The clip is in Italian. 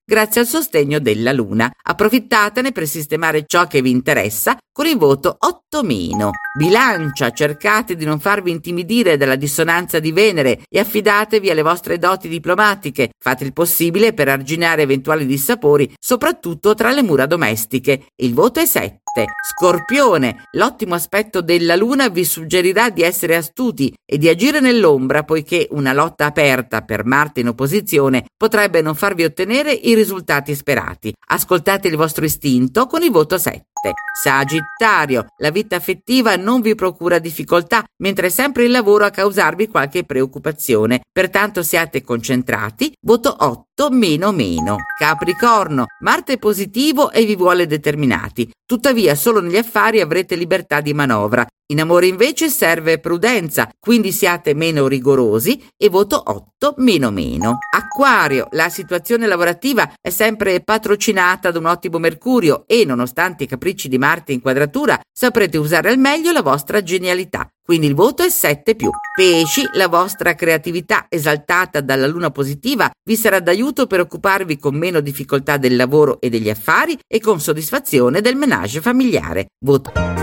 grazie al sostegno della Luna. Approfittatene per sistemare ciò che vi interessa con il voto 8-. Bilancia, cercate di non farvi intimidire dalla dissonanza di Venere e affidatevi alle vostre doti diplomatiche. Fate il possibile per arginare eventuali dissapori, soprattutto tra le mura domestiche. Il voto è 7. Scorpione, l'ottimo aspetto della Luna vi suggerirà di essere astuti e di agire nell'ombra, poiché una lotta aperta per Marte in opposizione potrebbe non farvi ottenere i risultati sperati. Ascoltate il vostro istinto con il voto 7. Sagittario, la vita affettiva non vi procura difficoltà, mentre è sempre il lavoro a causarvi qualche preoccupazione. Pertanto siate concentrati. Voto 8-. Capricorno, Marte è positivo e vi vuole determinati. Tuttavia, solo negli affari avrete libertà di manovra. In amore invece serve prudenza, quindi siate meno rigorosi e voto 8-. Acquario, la situazione lavorativa è sempre patrocinata da un ottimo Mercurio e, nonostante i capricci di Marte in quadratura, saprete usare al meglio la vostra genialità. Quindi il voto è 7+. Pesci, la vostra creatività esaltata dalla luna positiva vi sarà d'aiuto per occuparvi con meno difficoltà del lavoro e degli affari e con soddisfazione del menage familiare. Voto